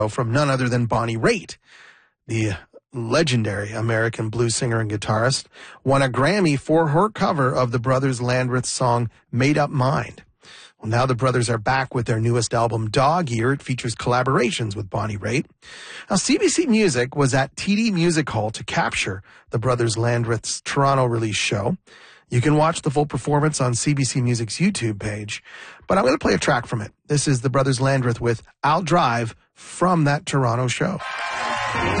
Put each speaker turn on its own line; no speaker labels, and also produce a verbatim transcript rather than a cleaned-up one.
from none other than Bonnie Raitt. The legendary American blues singer and guitarist won a Grammy for her cover of the Brothers Landreth's song Made Up Mind. Well, now the brothers are back with their newest album, Dog Year. It features collaborations with Bonnie Raitt. Now, C B C Music was at T D Music Hall to capture the Brothers Landreth's Toronto release show. You can watch the full performance on C B C Music's YouTube page, but I'm going to play a track from it. This is the Brothers Landreth with I'll Drive from that Toronto show.